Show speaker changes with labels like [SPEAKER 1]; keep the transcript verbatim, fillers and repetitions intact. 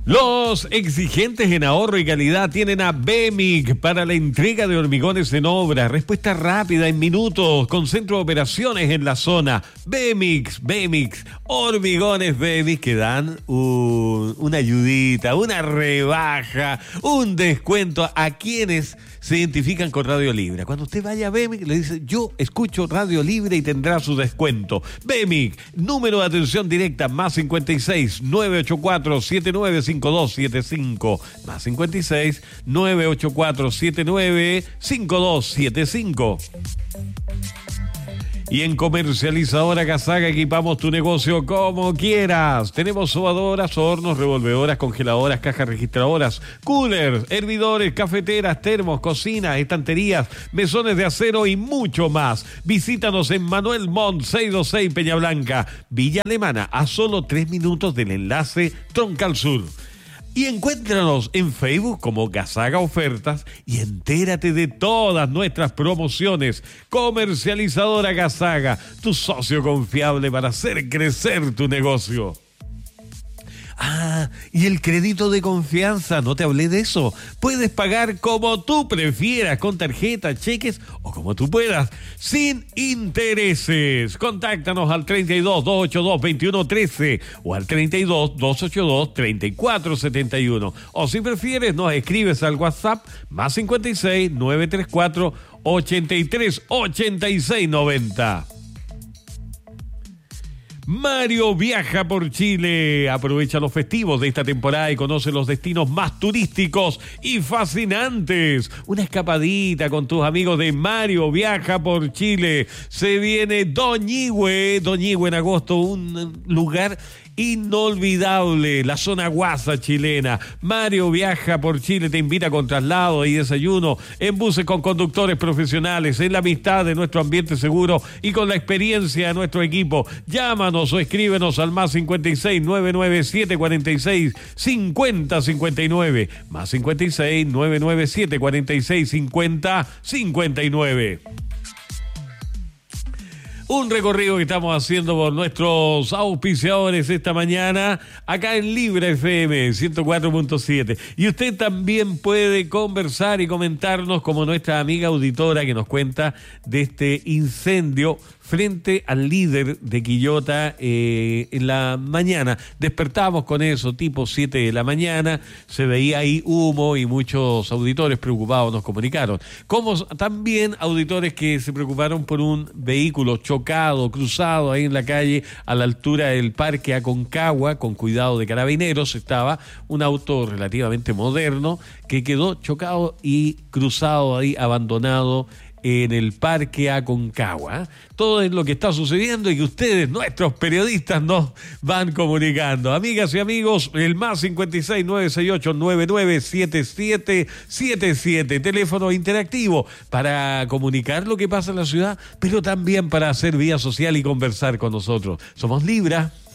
[SPEAKER 1] Los exigentes en ahorro y calidad tienen a Bemig para la entrega de hormigones en obra. Respuesta rápida en minutos, con centro de operaciones en la zona. Bemig, Bemig, hormigones Bemig que dan un, una ayudita, una rebaja, un descuento a quienes se identifican con Radio Libre. Cuando usted vaya a Bemig, le dice, yo escucho Radio Libre y tendrá su descuento. Bemig, número de atención directa, más cincuenta y seis, nueve ocho cuatro, siete nueve cinco dos siete cinco, más cincuenta y seis, nueve ocho cuatro, siete nueve cinco dos siete cinco. Y en Comercializadora Gazaga equipamos tu negocio como quieras. Tenemos sobadoras, hornos, revolvedoras, congeladoras, cajas registradoras, coolers, hervidores, cafeteras, termos, cocinas, estanterías, mesones de acero y mucho más. Visítanos en Manuel Montt seiscientos veintiséis Peña Blanca, Villa Alemana, a solo tres minutos del enlace Troncal Sur. Y encuéntranos en Facebook como Gazaga Ofertas y entérate de todas nuestras promociones. Comercializadora Gazaga, tu socio confiable para hacer crecer tu negocio. Ah, y el crédito de confianza, no te hablé de eso. Puedes pagar como tú prefieras, con tarjeta, cheques o como tú puedas, sin intereses. Contáctanos al treinta y dos, doscientos ochenta y dos, veintiuno trece o al treinta y dos, doscientos ochenta y dos, treinta y cuatro setenta y uno. O si prefieres, nos escribes al WhatsApp más cincuenta y seis, novecientos treinta y cuatro, ochenta y tres, ochenta y seis noventa. Mario viaja por Chile. Aprovecha los festivos de esta temporada y conoce los destinos más turísticos y fascinantes. Una escapadita con tus amigos de Mario viaja por Chile. Se viene Doñihue, Doñihue en agosto, un lugar inolvidable, la zona guasa chilena. Mario viaja por Chile, te invita con traslado y desayuno en buses con conductores profesionales, en la amistad de nuestro ambiente seguro y con la experiencia de nuestro equipo. Llámanos o escríbenos al más cincuenta y seis, nueve nueve siete, cuarenta y seis, cincuenta cincuenta y nueve, más cincuenta y seis, nueve nueve siete, cuarenta y seis, cincuenta cincuenta y nueve. Un recorrido que estamos haciendo por nuestros auspiciadores esta mañana, acá en Libre F M ciento cuatro punto siete. Y usted también puede conversar y comentarnos como nuestra amiga auditora que nos cuenta de este incendio frente al líder de Quillota eh, en la mañana. Despertamos con eso, tipo siete de la mañana, se veía ahí humo y muchos auditores preocupados nos comunicaron. Como también auditores que se preocuparon por un vehículo chocado, cruzado ahí en la calle a la altura del Parque Aconcagua, con cuidado de carabineros. Estaba un auto relativamente moderno que quedó chocado y cruzado ahí, abandonado en el Parque Aconcagua. Todo es lo que está sucediendo y que ustedes, nuestros periodistas, nos van comunicando. Amigas y amigos, el más cincuenta y seis, nueve seis ocho, nueve nueve siete siete siete siete, teléfono interactivo para comunicar lo que pasa en la ciudad, pero también para hacer vía social y conversar con nosotros. Somos Libra.